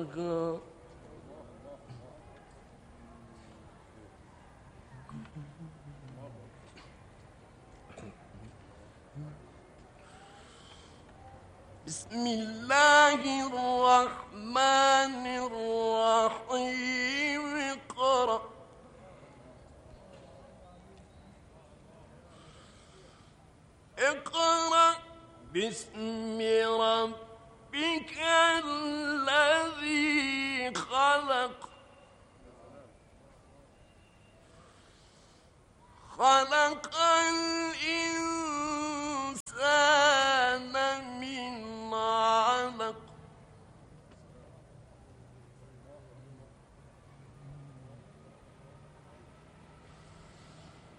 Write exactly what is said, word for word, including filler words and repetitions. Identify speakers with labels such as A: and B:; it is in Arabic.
A: بسم الله الرحمن الرحيم. اقرأ اقرأ باسم ربك الذي خلق خلق الإنسان